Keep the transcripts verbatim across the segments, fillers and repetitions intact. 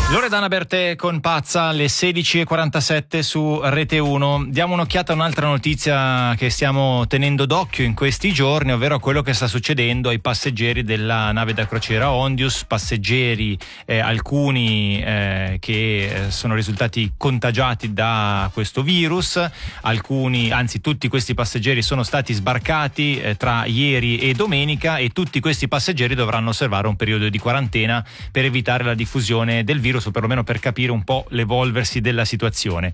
Loredana Bertè con Pazza alle sedici e quarantasette su Rete uno. Diamo un'occhiata a un'altra notizia che stiamo tenendo d'occhio in questi giorni, ovvero quello che sta succedendo ai passeggeri della nave da crociera Ondius, passeggeri eh, alcuni eh, che sono risultati contagiati da questo virus, alcuni, anzi tutti questi passeggeri sono stati sbarcati eh, tra ieri e domenica, e tutti questi passeggeri dovranno osservare un periodo di quarantena per evitare la diffusione del virus, o perlomeno per capire un po' l'evolversi della situazione.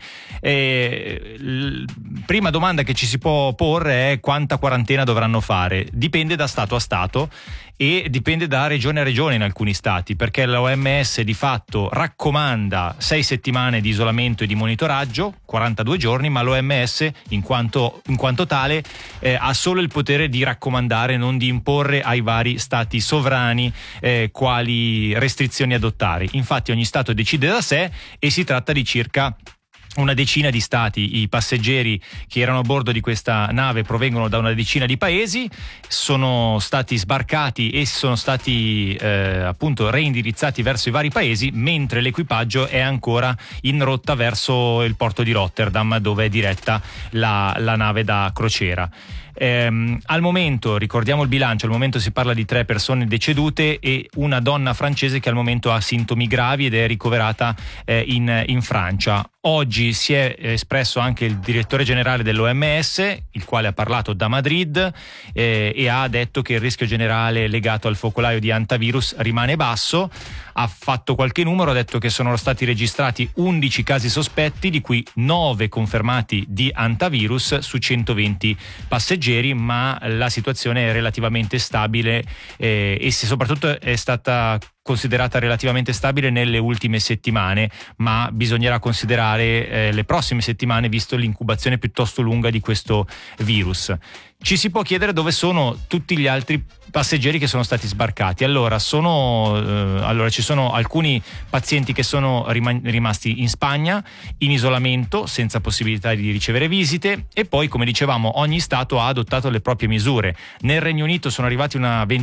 E, l- prima domanda che ci si può porre è: quanta quarantena dovranno fare? Dipende da stato a stato e dipende da regione a regione in alcuni stati, perché l'O M S di fatto raccomanda sei settimane di isolamento e di monitoraggio, quarantadue giorni, ma l'O M S in quanto, in quanto tale eh, ha solo il potere di raccomandare, non di imporre ai vari stati sovrani eh, quali restrizioni adottare. Infatti ogni stato decide da sé e si tratta di circa una decina di stati. I passeggeri che erano a bordo di questa nave provengono da una decina di paesi, sono stati sbarcati e sono stati eh, appunto reindirizzati verso i vari paesi, mentre l'equipaggio è ancora in rotta verso il porto di Rotterdam, dove è diretta la, la nave da crociera. Eh, al momento, ricordiamo il bilancio, al momento si parla di tre persone decedute e una donna francese che al momento ha sintomi gravi ed è ricoverata eh, in, in Francia. Oggi si è espresso anche il direttore generale dell'O M S, il quale ha parlato da Madrid eh, e ha detto che il rischio generale legato al focolaio di hantavirus rimane basso. Ha fatto qualche numero, ha detto che sono stati registrati undici casi sospetti, di cui nove confermati di hantavirus su centoventi passeggeri, ma la situazione è relativamente stabile eh, e se soprattutto è stata considerata relativamente stabile nelle ultime settimane, ma bisognerà considerare eh, le prossime settimane, visto l'incubazione piuttosto lunga di questo virus. Ci si può chiedere dove sono tutti gli altri passeggeri che sono stati sbarcati. Allora, sono, eh, allora ci sono alcuni pazienti che sono rima- rimasti in Spagna, in isolamento, senza possibilità di ricevere visite, e poi, come dicevamo, ogni stato ha adottato le proprie misure. Nel Regno Unito sono arrivati una ventina